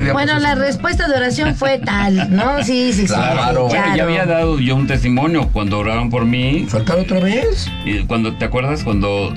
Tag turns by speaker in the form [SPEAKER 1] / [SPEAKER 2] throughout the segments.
[SPEAKER 1] Bueno, la respuesta de oración fue tal, ¿no? Sí.
[SPEAKER 2] Claro.
[SPEAKER 1] Claro.
[SPEAKER 3] Ya había dado yo un testimonio cuando oraron por mí.
[SPEAKER 2] ¿Faltar otra vez?
[SPEAKER 3] Y cuando, ¿te acuerdas? Cuando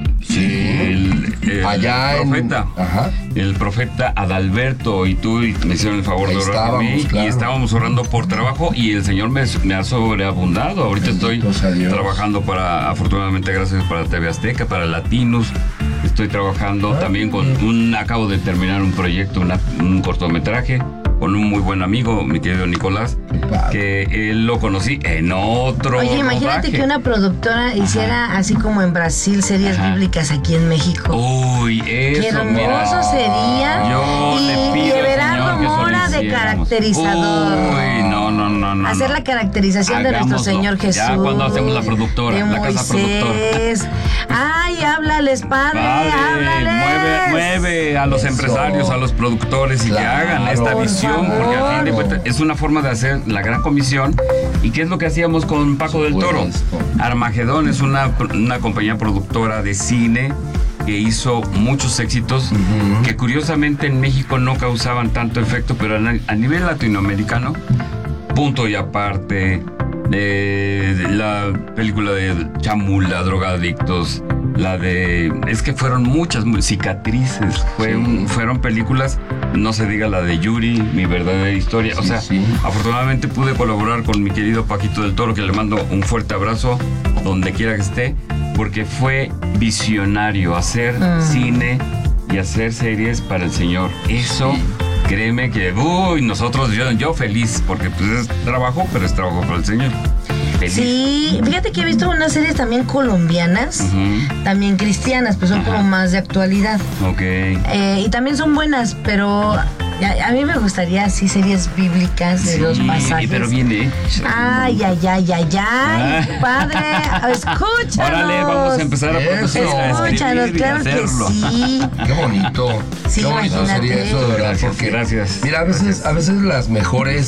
[SPEAKER 2] allá
[SPEAKER 3] el profeta Adalberto y tú me hicieron el favor de orar por mí, claro. Y estábamos orando por trabajo y el Señor me ha sobreabundado. Ahorita estoy trabajando afortunadamente gracias para TV Azteca, para Latinos. Estoy trabajando también acabo de terminar un proyecto, un cortometraje con un muy buen amigo, mi querido Nicolás, que él lo conocí en otro
[SPEAKER 1] Oye, imagínate
[SPEAKER 3] rodaje.
[SPEAKER 1] Que una productora hiciera así como en Brasil series bíblicas aquí en México.
[SPEAKER 3] Uy, eso,
[SPEAKER 1] qué hermoso sería.
[SPEAKER 3] Yo le pido
[SPEAKER 1] Everardo Mora de caracterizador.
[SPEAKER 3] Uy, no.
[SPEAKER 1] Hacer la caracterización de nuestro Señor Jesús.
[SPEAKER 3] Ya cuando hacemos la productora,
[SPEAKER 1] de
[SPEAKER 3] la casa productora.
[SPEAKER 1] Ay, háblales, padre, háblales.
[SPEAKER 3] Mueve a los empresarios, a los productores y que hagan esta visión, porque a fin de cuentas es una forma de hacer la gran comisión. ¿Y qué es lo que hacíamos con Paco del Toro? Armagedón es una compañía productora de cine que hizo muchos éxitos que curiosamente en México no causaban tanto efecto, pero a nivel latinoamericano, Punto y Aparte, la película de Chamula, Drogadictos, es que fueron muchas cicatrices, fueron películas, no se diga la de Yuri, Mi verdadera historia, afortunadamente pude colaborar con mi querido Paquito del Toro, que le mando un fuerte abrazo donde quiera que esté, porque fue visionario hacer cine y hacer series para el Señor. Eso, créeme que, nosotros, yo feliz, porque pues es trabajo, pero es trabajo para el Señor. Feliz.
[SPEAKER 1] Sí, fíjate que he visto unas series también colombianas, también cristianas, pues son como más de actualidad.
[SPEAKER 3] Ok.
[SPEAKER 1] Y también son buenas, pero a mí me gustaría así series bíblicas de los pasajes.
[SPEAKER 3] Pero viene.
[SPEAKER 1] Ay, padre, escúchanos.
[SPEAKER 3] Órale, vamos a empezar a producir.
[SPEAKER 1] Escúchanos, claro que sí.
[SPEAKER 2] Qué bonito.
[SPEAKER 1] Sí,
[SPEAKER 2] qué bonito sería eso, de verdad.
[SPEAKER 3] Gracias.
[SPEAKER 2] Mira, a veces las mejores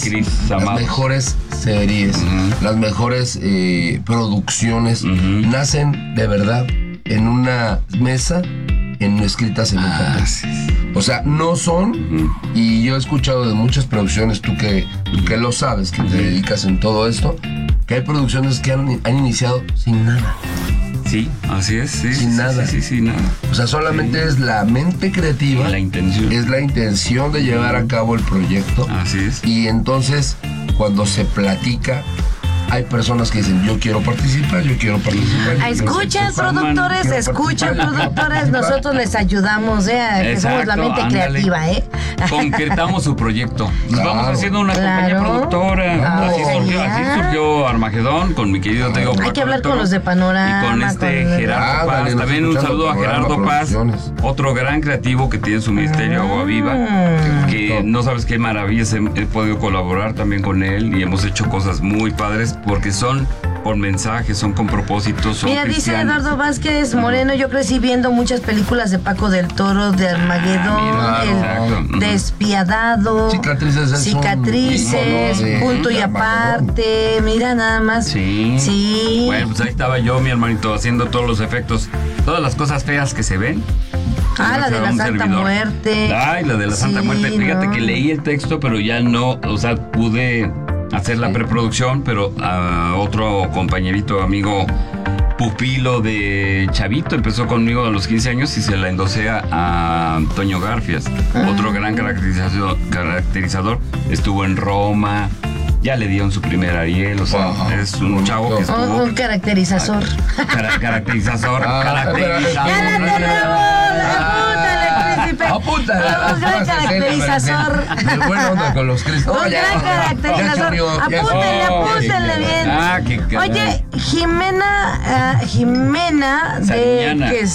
[SPEAKER 2] series, las mejores producciones nacen de verdad en una mesa, escritas en un papel. O sea, no son, y yo he escuchado de muchas producciones, tú que lo sabes, que te dedicas en todo esto, que hay producciones que han iniciado sin nada.
[SPEAKER 3] Sí, así es, sí.
[SPEAKER 2] Sin nada.
[SPEAKER 3] Sí, nada.
[SPEAKER 2] O sea, solamente es la mente creativa.
[SPEAKER 3] La intención.
[SPEAKER 2] Es la intención de llevar a cabo el proyecto.
[SPEAKER 3] Así es.
[SPEAKER 2] Y entonces, cuando se platica, hay personas que dicen, yo quiero participar.
[SPEAKER 1] Escuchen, productores, nosotros les ayudamos, que somos la mente creativa,
[SPEAKER 3] Concretamos su proyecto. Nos vamos haciendo una compañía productora. Así surgió Armagedón con mi querido Tego.
[SPEAKER 1] Hay que hablar con los de Panorama.
[SPEAKER 3] Y con Gerardo Paz. También un saludo a Gerardo Paz, otro gran creativo que tiene su ministerio Agua Viva, que no sabes qué maravillas he podido colaborar también con él y hemos hecho cosas muy padres porque son por mensajes, son con propósitos, son
[SPEAKER 1] Mira,
[SPEAKER 3] cristianos.
[SPEAKER 1] dice Eduardo Vázquez Moreno, yo crecí viendo muchas películas de Paco del Toro, de Armagedón, El Despiadado, Cicatrices, Punto y Aparte, mira nada más. Sí.
[SPEAKER 3] Bueno, pues ahí estaba yo, mi hermanito, haciendo todos los efectos, todas las cosas feas que se ven.
[SPEAKER 1] La de la Santa Muerte.
[SPEAKER 3] La de la Santa Muerte. Fíjate que leí el texto, pero ya no, pude hacer la preproducción, pero a otro compañerito, amigo, pupilo de Chavito, empezó conmigo a los 15 años y se la endosé a Antonio Garfias, otro gran caracterizador, estuvo en Roma, ya le dieron su primer Ariel, es un chavo que estuvo...
[SPEAKER 1] Un caracterizador.
[SPEAKER 3] Caracterizador.
[SPEAKER 2] Apúntale.
[SPEAKER 1] Un gran caracterizador.
[SPEAKER 2] Buena onda con los cristos.
[SPEAKER 1] Un gran caracterizador. Apúntenle bien.
[SPEAKER 3] Qué caray.
[SPEAKER 1] Oye, Jimena de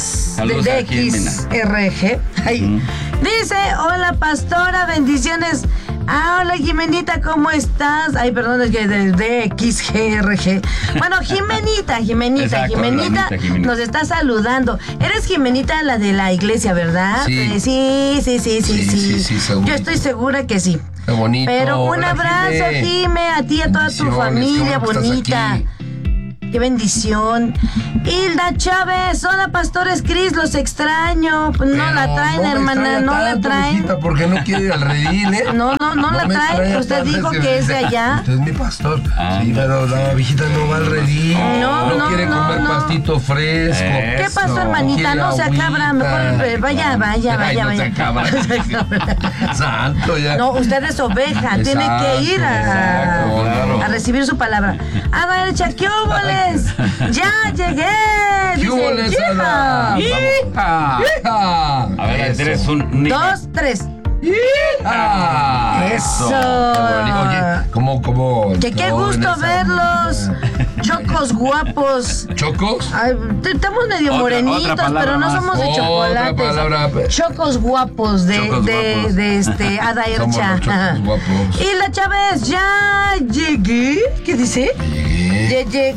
[SPEAKER 1] XRG. Dice, hola pastora, bendiciones. Hola Jimenita, ¿cómo estás? Ay, perdón, es que de XGRG. Bueno, Jimenita nos está saludando. Eres Jimenita, la de la iglesia, ¿verdad? Sí, yo estoy segura que sí.
[SPEAKER 2] Qué bonito.
[SPEAKER 1] Pero un abrazo, Jime, a ti y a toda tu familia bonita. Qué bendición. Hilda Chávez, hola pastores Cris, los extraño. No la traen, hermana, no la traen.
[SPEAKER 2] Porque no quiere ir al redil,
[SPEAKER 1] No no la trae. Usted dijo que es de allá.
[SPEAKER 2] Usted es mi pastor. Sí, pero la viejita no va al redil. No quiere comer pastito fresco.
[SPEAKER 1] ¿Qué pasó, hermanita? No se acabra. Mejor vaya.
[SPEAKER 2] No se acabra. Santo, ya.
[SPEAKER 1] No, usted es oveja. Tiene que ir a recibir su palabra. Ada Ercha, ¿qué óboles? ¡Ya llegué!
[SPEAKER 2] ¿Qué óboles, Ada?
[SPEAKER 3] A ver, eres un...
[SPEAKER 1] 2, 3.
[SPEAKER 2] ¡Eso! Oye, ¿cómo?
[SPEAKER 1] Qué gusto verlos. Chocos guapos.
[SPEAKER 2] ¿Chocos?
[SPEAKER 1] Ay, estamos medio morenitos, pero no somos de chocolate. Chocos guapos de Ada Ercha.
[SPEAKER 2] Chocos guapos.
[SPEAKER 1] Y la Chávez, ya llegué. ¿Qué dice?
[SPEAKER 2] Llegué.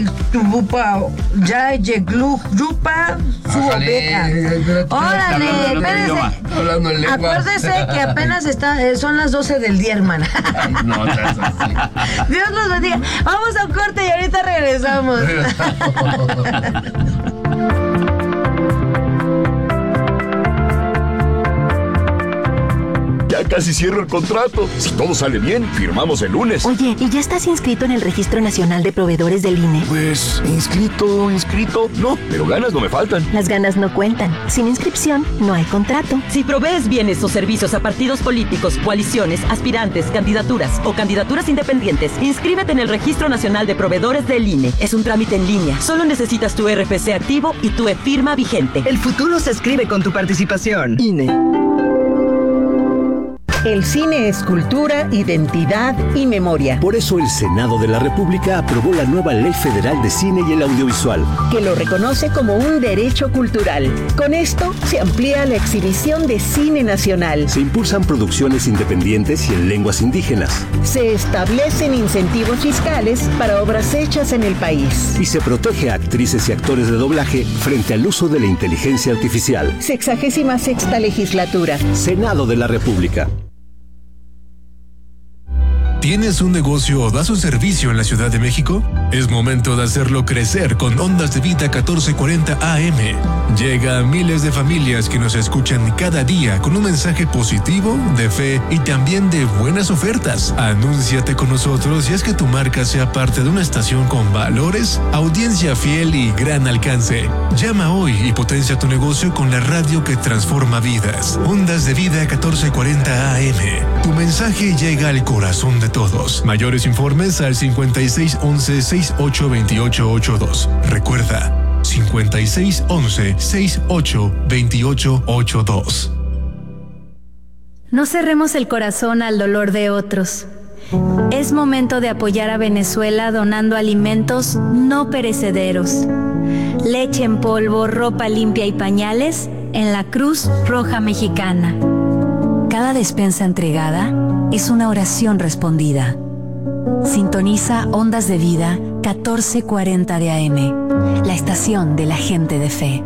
[SPEAKER 1] Ya llegó su oveja. Órale, espérense.
[SPEAKER 2] Hablando en lengua.
[SPEAKER 1] Acuérdese que apenas son las 12 del día, hermana.
[SPEAKER 2] No, ya es así.
[SPEAKER 1] Dios los bendiga. Vamos a un corte y ahorita regresamos.
[SPEAKER 4] Ya casi cierro el contrato. Si todo sale bien, firmamos el lunes.
[SPEAKER 5] Oye, ¿y ya estás inscrito en el Registro Nacional de Proveedores del INE?
[SPEAKER 4] Pues, inscrito. No, pero ganas no me faltan.
[SPEAKER 5] Las ganas no cuentan. Sin inscripción, no hay contrato.
[SPEAKER 6] Si provees bienes o servicios a partidos políticos, coaliciones, aspirantes, candidaturas o candidaturas independientes, inscríbete en el Registro Nacional de Proveedores del INE. Es un trámite en línea. Solo necesitas tu RFC activo y tu e-firma vigente.
[SPEAKER 7] El futuro se escribe con tu participación. INE. El cine es cultura, identidad y memoria.
[SPEAKER 8] Por eso el Senado de la República aprobó la nueva Ley Federal de Cine y el Audiovisual,
[SPEAKER 7] que lo reconoce como un derecho cultural. Con esto se amplía la exhibición de cine nacional.
[SPEAKER 8] Se impulsan producciones independientes y en lenguas indígenas.
[SPEAKER 7] Se establecen incentivos fiscales para obras hechas en el país.
[SPEAKER 8] Y se protege a actrices y actores de doblaje frente al uso de la inteligencia artificial.
[SPEAKER 7] 66ª legislatura.
[SPEAKER 8] Senado de la República.
[SPEAKER 9] ¿Tienes un negocio o das un servicio en la Ciudad de México? Es momento de hacerlo crecer con Ondas de Vida 1440 AM. Llega a miles de familias que nos escuchan cada día con un mensaje positivo, de fe y también de buenas ofertas. Anúnciate con nosotros y haz que tu marca sea parte de una estación con valores, audiencia fiel y gran alcance. Llama hoy y potencia tu negocio con la radio que transforma vidas. Ondas de Vida 1440 AM. Tu mensaje llega al corazón de todos. Mayores informes al 5611-682882. Recuerda, 5611-682882.
[SPEAKER 10] No cerremos el corazón al dolor de otros. Es momento de apoyar a Venezuela donando alimentos no perecederos. Leche en polvo, ropa limpia y pañales en la Cruz Roja Mexicana. Cada despensa entregada es una oración respondida. Sintoniza Ondas de Vida 1440 de AM, la estación de la gente de fe.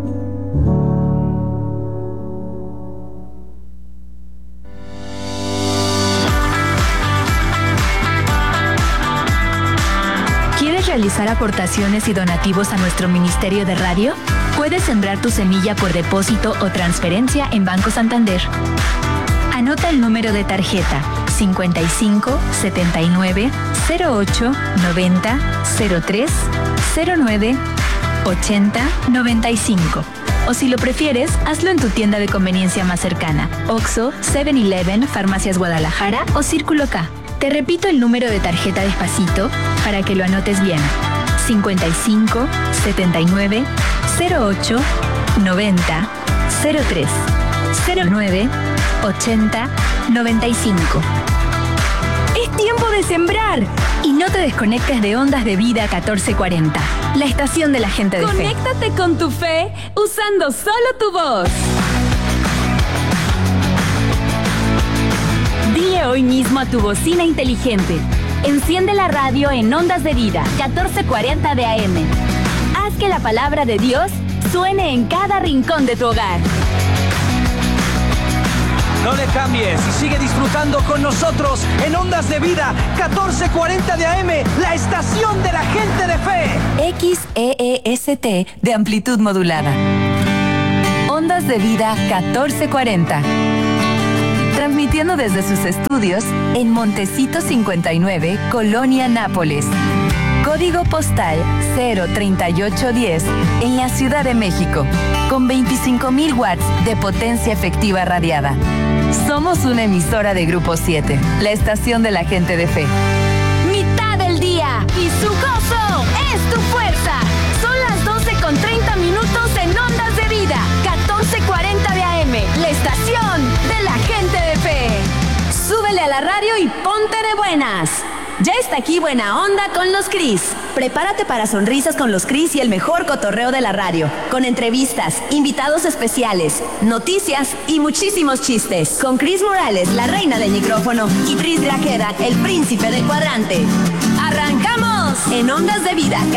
[SPEAKER 10] ¿Quieres realizar aportaciones y donativos a nuestro Ministerio de Radio? Puedes sembrar tu semilla por depósito o transferencia en Banco Santander. Anota el número de tarjeta 55 79 08 90 03 09 80 95. O si lo prefieres, hazlo en tu tienda de conveniencia más cercana: Oxxo, 7-Eleven, Farmacias Guadalajara o Círculo K. Te repito el número de tarjeta despacito para que lo anotes bien: 55 79 08 90 03 09 80 95. ¡Es tiempo de sembrar! Y no te desconectes de Ondas de Vida 1440, la estación de la gente de fe. Conéctate con tu fe usando solo tu voz. Dile hoy mismo a tu bocina inteligente: enciende la radio en Ondas de Vida 1440 de AM. Haz que la palabra de Dios suene en cada rincón de tu hogar.
[SPEAKER 11] No le cambies y sigue disfrutando con nosotros en Ondas de Vida 1440 de AM, la estación de la gente de fe.
[SPEAKER 12] XEEST de amplitud modulada. Ondas de Vida 1440. transmitiendo desde sus estudios en Montecito 59, Colonia Nápoles. Código postal 03810 en la Ciudad de México, con 25,000 watts de potencia efectiva radiada. Somos una emisora de Grupo 7, la estación de la gente de fe.
[SPEAKER 13] Mitad del día y su gozo es tu fuerza. Son las 12:30 en Ondas de Vida, 14:40 de AM, la estación de la gente de fe. Súbele a la radio y ponte de buenas. Ya está aquí Buena Onda con los Cris. Prepárate para sonrisas con los Cris y el mejor cotorreo de la radio, con entrevistas, invitados especiales, noticias y muchísimos chistes. Con Cris Morales, la reina del micrófono, y Cris Grajeda, el príncipe del cuadrante. ¡Arrancamos! En Ondas de Vida,